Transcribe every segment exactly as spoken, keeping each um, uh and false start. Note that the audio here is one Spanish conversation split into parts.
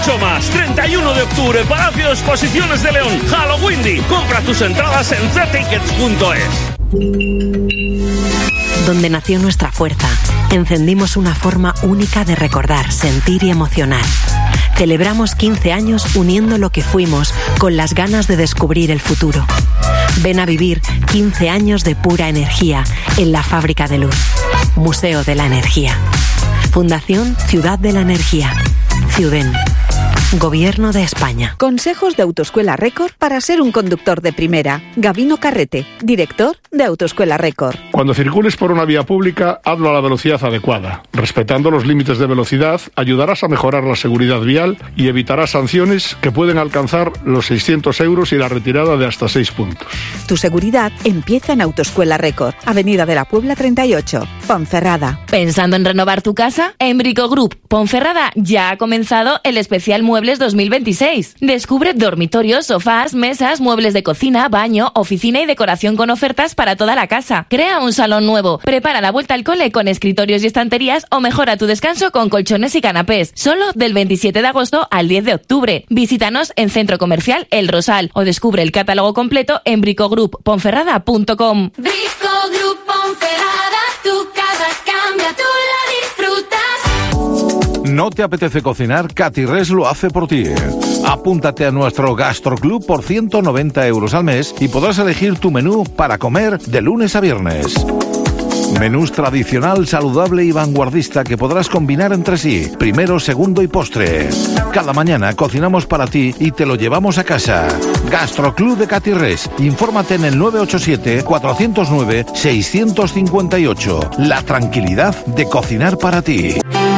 mucho más. treinta y uno de octubre, Palacio de Exposiciones de León, Halloween. Compra tus entradas en c tickets punto es. Donde nació nuestra fuerza, encendimos una forma única de recordar, sentir y emocionar. Celebramos quince años uniendo lo que fuimos con las ganas de descubrir el futuro. Ven a vivir quince años de pura energía en la Fábrica de Luz. Museo de la Energía. Fundación Ciudad de la Energía. Ciuden. Gobierno de España. Consejos de Autoescuela Record para ser un conductor de primera. Gabino Carrete, director de Autoescuela Record. Cuando circules por una vía pública, hazlo a la velocidad adecuada. Respetando los límites de velocidad, ayudarás a mejorar la seguridad vial y evitarás sanciones que pueden alcanzar los seiscientos euros y la retirada de hasta seis puntos. Tu seguridad empieza en Autoescuela Record, Avenida de la Puebla treinta y ocho, Ponferrada. ¿Pensando en renovar tu casa? En Brico Group Ponferrada ya ha comenzado el especial Muebles dos mil veintiséis. Descubre dormitorios, sofás, mesas, muebles de cocina, baño, oficina y decoración con ofertas para toda la casa. Crea un salón nuevo, prepara la vuelta al cole con escritorios y estanterías o mejora tu descanso con colchones y canapés. Solo del veintisiete de agosto al diez de octubre. Visítanos en Centro Comercial El Rosal o descubre el catálogo completo en brico group ponferrada punto com. Brico Group Ponferrada, tu casa cambia, tú la disfrutas. ¿No te apetece cocinar? Catirres lo hace por ti. Apúntate a nuestro Gastroclub por ciento noventa euros al mes y podrás elegir tu menú para comer de lunes a viernes. Menús tradicional, saludable y vanguardista que podrás combinar entre sí, primero, segundo y postre. Cada mañana cocinamos para ti y te lo llevamos a casa. Gastroclub de Catirres. Infórmate en el nueve ocho siete, cuatro cero nueve, seis cinco ocho. La tranquilidad de cocinar para ti.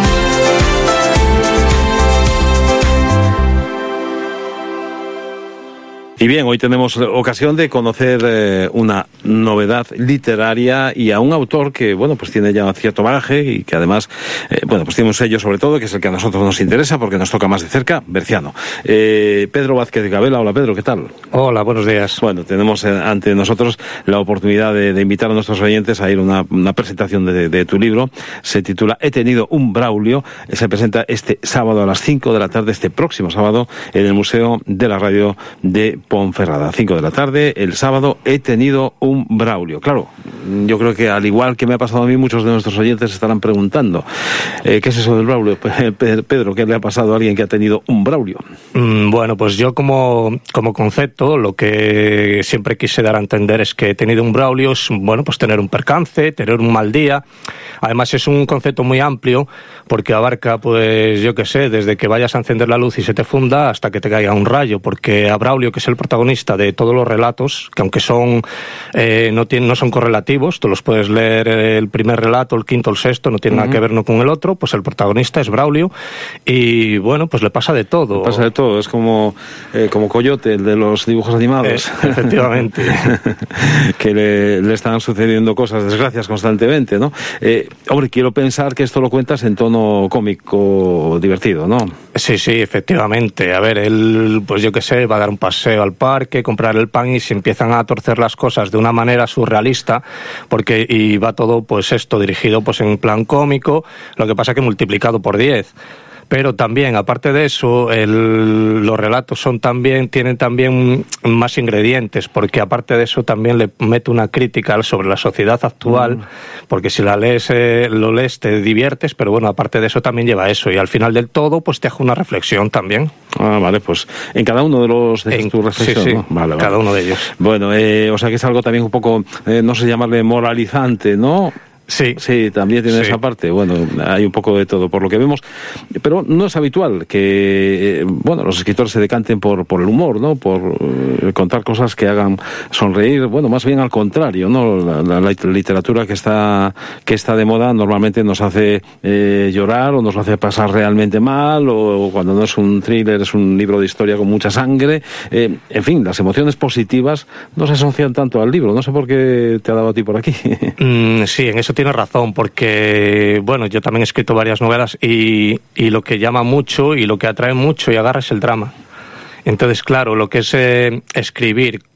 Y bien, hoy tenemos ocasión de conocer eh, una novedad literaria y a un autor que, bueno, pues tiene ya cierto bagaje y que además, eh, bueno, pues tiene un sello sobre todo, que es el que a nosotros nos interesa porque nos toca más de cerca, Berciano. Eh, Pedro Vázquez de Gabela. Hola, Pedro, ¿qué tal? Hola, buenos días. Bueno, tenemos eh, ante nosotros la oportunidad de, de invitar a nuestros oyentes a ir a una, una presentación de, de tu libro. Se titula He tenido un Braulio. Se presenta este sábado a las cinco de la tarde, este próximo sábado, en el Museo de la Radio de Ponferrada, cinco de la tarde, el sábado. He tenido un Braulio. Claro, yo creo que al igual que me ha pasado a mí, muchos de nuestros oyentes estarán preguntando eh, ¿qué es eso del Braulio? Pedro, ¿qué le ha pasado a alguien que ha tenido un Braulio? Mm, bueno, pues yo como, como concepto lo que siempre quise dar a entender es que he tenido un Braulio es, bueno, pues tener un percance, tener un mal día. Además es un concepto muy amplio porque abarca, pues yo qué sé, desde que vayas a encender la luz y se te funda hasta que te caiga un rayo, porque a Braulio, que es el protagonista de todos los relatos, que aunque son eh, no, tienen, no son correlativos, tú los puedes leer el primer relato, el quinto, el sexto, no tiene uh-huh. nada que ver uno con el otro, pues el protagonista es Braulio y bueno, pues le pasa de todo. Le pasa de todo, es como, eh, como Coyote, el de los dibujos animados. Eh, efectivamente. que le, le están sucediendo cosas, desgracias constantemente, ¿no? Eh, hombre, quiero pensar que esto lo cuentas en tono cómico divertido, ¿no? Sí, sí, efectivamente. A ver, él, pues yo qué sé, va a dar un paseo al parque, comprar el pan y se empiezan a torcer las cosas de una manera surrealista, porque y va todo, pues esto, dirigido pues en plan cómico, lo que pasa que multiplicado por diez. Pero también, aparte de eso, el, los relatos son también tienen también más ingredientes, porque aparte de eso también le mete una crítica sobre la sociedad actual, mm. porque si la lees, eh, lo lees, te diviertes, pero bueno, aparte de eso también lleva eso, y al final del todo, pues te hace una reflexión también. Ah, vale, pues en cada uno de los de en, tu reflexión, sí, sí, ¿no? Vale, cada vale. uno de ellos. Bueno, eh, o sea que es algo también un poco, eh, no sé llamarle moralizante, ¿no? Sí, sí, también tiene sí. esa parte. Bueno, hay un poco de todo por lo que vemos, pero no es habitual que, eh, bueno, los escritores se decanten por por el humor, ¿no? Por eh, contar cosas que hagan sonreír. Bueno, más bien al contrario, ¿no? La, la, la literatura que está que está de moda normalmente nos hace eh, llorar o nos lo hace pasar realmente mal, o, o cuando no es un thriller es un libro de historia con mucha sangre. Eh, en fin, las emociones positivas no se asocian tanto al libro. No sé por qué te ha dado a ti por aquí. Mm, sí, en eso tienes razón, porque bueno, yo también he escrito varias novelas y, y lo que llama mucho y lo que atrae mucho y agarra es el drama. Entonces, claro, lo que es eh, escribir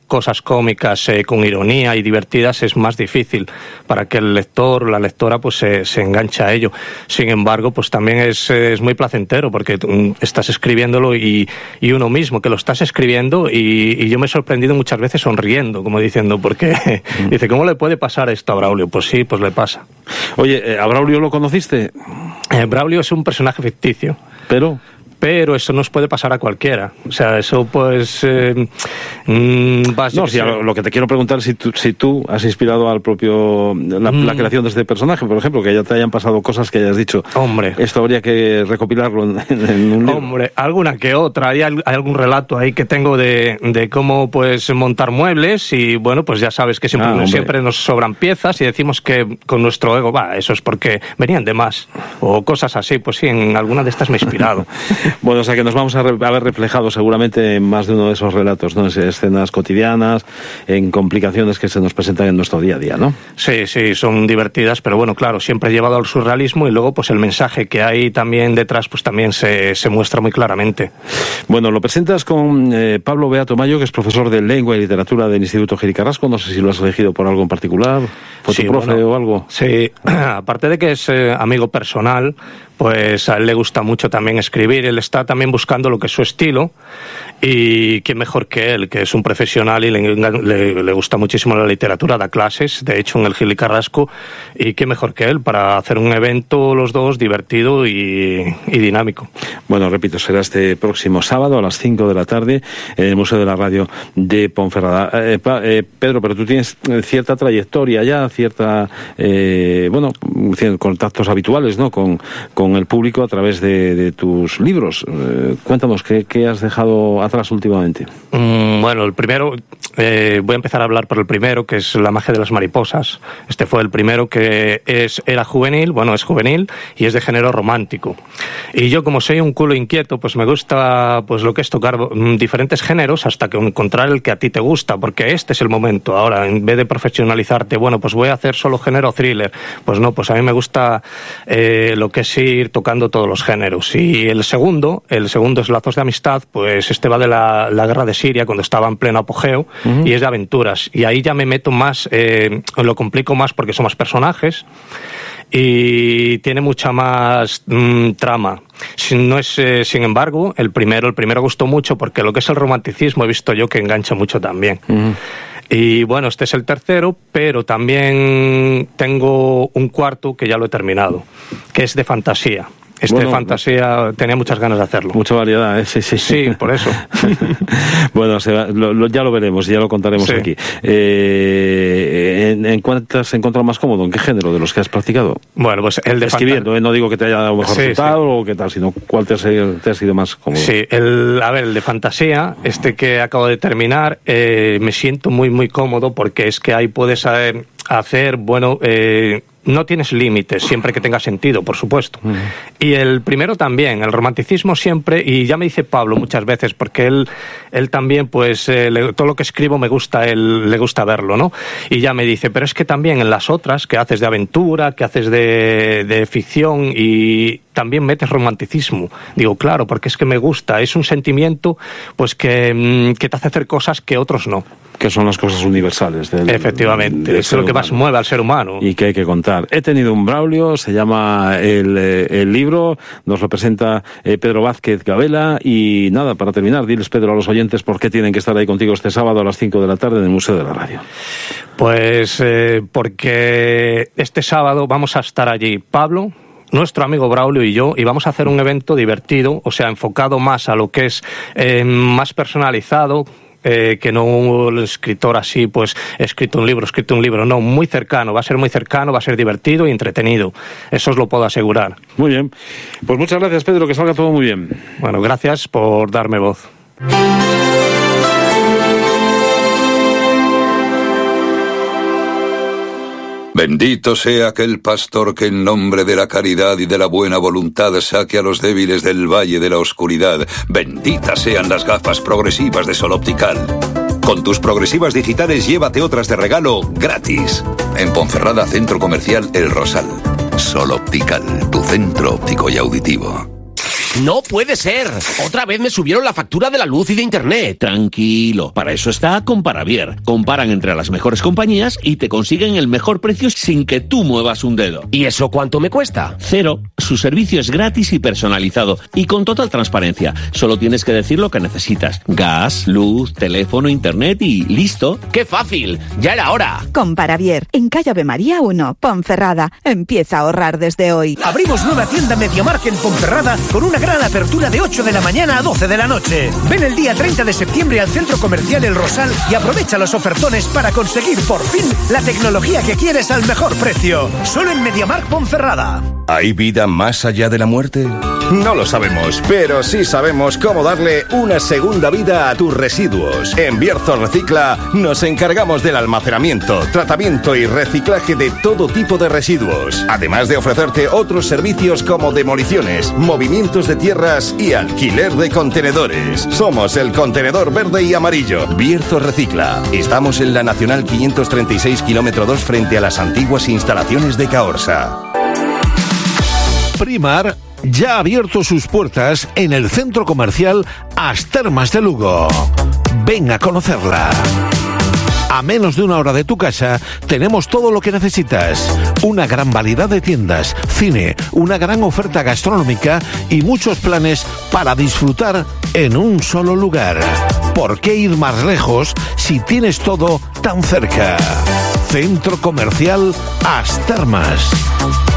cosas cómicas eh, con ironía y divertidas es más difícil para que el lector o la lectora pues se, se enganche a ello. Sin embargo, pues también es, es muy placentero porque tú estás escribiéndolo y, y uno mismo que lo estás escribiendo y, y yo me he sorprendido muchas veces sonriendo, como diciendo, porque mm. dice, ¿cómo le puede pasar esto a Braulio? Pues sí, pues le pasa. Oye, ¿a Braulio lo conociste? Eh, Braulio es un personaje ficticio. Pero... Pero eso nos puede pasar a cualquiera. O sea, eso pues... Eh, mmm, vas, no, si lo, lo que te quiero preguntar es si tú, si tú has inspirado al propio... La, mm. la creación de este personaje, por ejemplo, que ya te hayan pasado cosas que hayas dicho... Hombre. Esto habría que recopilarlo en, en un libro. Hombre, alguna que otra. Hay, hay algún relato ahí que tengo de, de cómo pues montar muebles y, bueno, pues ya sabes que siempre, ah, siempre nos sobran piezas y decimos que con nuestro ego, va, eso es porque venían de más. O cosas así. Pues sí, en alguna de estas me he inspirado. Bueno, o sea que nos vamos a, re- a ver reflejados seguramente en más de uno de esos relatos, ¿no? En escenas cotidianas, en complicaciones que se nos presentan en nuestro día a día, ¿no? Sí, sí, son divertidas, pero bueno, claro, siempre llevado al surrealismo y luego pues el mensaje que hay también detrás pues también se, se muestra muy claramente. Bueno, lo presentas con eh, Pablo Beato Mayo, que es profesor de Lengua y Literatura del Instituto Gil y Carrasco. No sé si lo has elegido por algo en particular, fue tu sí, profe bueno, o algo. Sí, aparte de que es eh, amigo personal, pues a él le gusta mucho también escribir, él está también buscando lo que es su estilo y qué mejor que él, que es un profesional y le, le, le gusta muchísimo la literatura, da clases, de hecho en el Gil y Carrasco, y qué mejor que él para hacer un evento los dos divertido y, y dinámico. Bueno, repito, será este próximo sábado a las cinco de la tarde en el Museo de la Radio de Ponferrada. Eh, pa, eh, Pedro, pero tú tienes cierta trayectoria ya, cierta, eh, bueno, contactos habituales, ¿no?, con, con el público a través de, de tus libros. Eh, cuéntanos, ¿qué, ¿qué has dejado atrás últimamente? Mm, bueno, el primero, eh, voy a empezar a hablar por el primero, que es La magia de las mariposas. Este fue el primero que es, era juvenil, bueno, es juvenil y es de género romántico. Y yo, como soy un culo inquieto, pues me gusta pues lo que es tocar diferentes géneros hasta que encontrar el que a ti te gusta, porque este es el momento. Ahora, en vez de profesionalizarte, bueno, pues voy a hacer solo género thriller. Pues no, pues a mí me gusta eh, lo que es ir tocando todos los géneros. Y el segundo, el segundo es Lazos de Amistad, pues este va de la, la guerra de Siria, cuando estaba en pleno apogeo, uh-huh. y es de aventuras. Y ahí ya me meto más, eh, lo complico más porque son más personajes y tiene mucha más mmm, trama. No es, eh, sin embargo, el primero, el primero gustó mucho porque lo que es el romanticismo he visto yo que engancha mucho también. Uh-huh. Y bueno, este es el tercero, pero también tengo un cuarto que ya lo he terminado, que es de fantasía. Este bueno, de fantasía tenía muchas ganas de hacerlo. Mucha variedad, ¿eh? Sí, sí. Sí, por eso. Bueno, se va, lo, lo, ya lo veremos, ya lo contaremos sí. aquí. Eh, ¿en, ¿En cuál te has encontrado más cómodo? ¿En qué género de los que has practicado? Bueno, pues el de escribiendo, ¿eh? No digo que te haya dado mejor sí, resultado sí. o qué tal, sino cuál te, has, te ha sido más cómodo. Sí, el, a ver, el de fantasía, este que acabo de terminar, eh, me siento muy, muy cómodo porque es que ahí puedes saber hacer, bueno... Eh, no tienes límites, siempre que tenga sentido, por supuesto. Uh-huh. Y el primero también, el romanticismo siempre, y ya me dice Pablo muchas veces, porque él, él también, pues, eh, le, todo lo que escribo me gusta, él, le gusta verlo, ¿no? Y ya me dice, pero es que también en las otras, que haces de aventura, que haces de, de ficción, y también metes romanticismo. Digo, claro, porque es que me gusta, es un sentimiento, pues, que, que te hace hacer cosas que otros no. Que son las cosas universales del, efectivamente, del es lo que más mueve al ser humano y que hay que contar. He tenido un Braulio, se llama el, el libro, nos lo presenta eh, Pedro Vázquez Gabela. Y nada, para terminar, diles, Pedro, a los oyentes por qué tienen que estar ahí contigo este sábado a las cinco de la tarde en el Museo de la Radio. Pues eh, porque este sábado vamos a estar allí Pablo, nuestro amigo Braulio y yo, y vamos a hacer un evento divertido, o sea, enfocado más a lo que es eh, más personalizado, Eh, que no el escritor así, pues, he escrito un libro, he escrito un libro, no, muy cercano, va a ser muy cercano, va a ser divertido y entretenido, eso os lo puedo asegurar. Muy bien, pues muchas gracias, Pedro, que salga todo muy bien. Bueno, gracias por darme voz. Bendito sea aquel pastor que en nombre de la caridad y de la buena voluntad saque a los débiles del valle de la oscuridad. Benditas sean las gafas progresivas de Sol Optical. Con tus progresivas digitales llévate otras de regalo gratis. En Ponferrada, Centro Comercial El Rosal. Sol Optical, tu centro óptico y auditivo. No puede ser. Otra vez me subieron la factura de la luz y de internet. Tranquilo, para eso está Comparavier. Comparan entre las mejores compañías y te consiguen el mejor precio sin que tú muevas un dedo. ¿Y eso cuánto me cuesta? Cero. Su servicio es gratis y personalizado y con total transparencia. Solo tienes que decir lo que necesitas. Gas, luz, teléfono, internet y listo. ¡Qué fácil! ¡Ya era hora! Comparavier, en calle Ave María uno, Ponferrada. Empieza a ahorrar desde hoy. Abrimos nueva tienda MediaMarkt en Ponferrada con una gran apertura de ocho de la mañana a doce de la noche. Ven el día treinta de septiembre al Centro Comercial El Rosal y aprovecha los ofertones para conseguir por fin la tecnología que quieres al mejor precio. Solo en MediaMarkt Ponferrada. ¿Hay vida más allá de la muerte? No lo sabemos, pero sí sabemos cómo darle una segunda vida a tus residuos. En Bierzo Recicla nos encargamos del almacenamiento, tratamiento y reciclaje de todo tipo de residuos, además de ofrecerte otros servicios como demoliciones, movimientos de tierras y alquiler de contenedores. Somos el contenedor verde y amarillo. Bierzo Recicla. Estamos en la Nacional quinientos treinta y seis, kilómetro dos, frente a las antiguas instalaciones de Caorsa. Primar ya ha abierto sus puertas en el centro comercial As Termas de Lugo. Ven a conocerla. A menos de una hora de tu casa tenemos todo lo que necesitas. Una gran variedad de tiendas, cine, una gran oferta gastronómica y muchos planes para disfrutar en un solo lugar. ¿Por qué ir más lejos si tienes todo tan cerca? Centro Comercial As Termas.